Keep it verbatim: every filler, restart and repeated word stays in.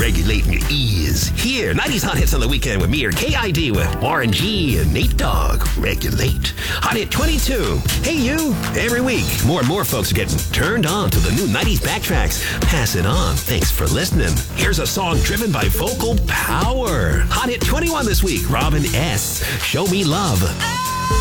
regulating your ears. Here, nineties Hot Hits on the Weekend with me or K I D with Warren G and Nate Dogg. Regulate. Hot Hit twenty-two. Hey, you. Every week, more and more folks are getting turned on to the new nineties backtracks. Pass it on. Thanks for listening. Here's a song driven by vocal power. Hot Hit twenty-one this week. Robin S. Show Me Love.